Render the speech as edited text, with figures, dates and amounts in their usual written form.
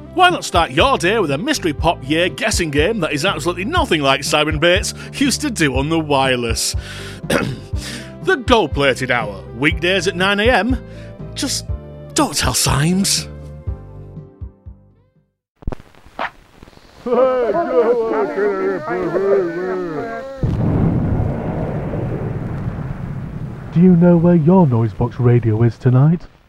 Why not start your day with a mystery pop year guessing game that is absolutely nothing like Simon Bates used to do on the wireless? The Gold-Plated Hour, weekdays at 9 a.m. Just don't tell Symes. Do you know where your Noisebox radio is tonight?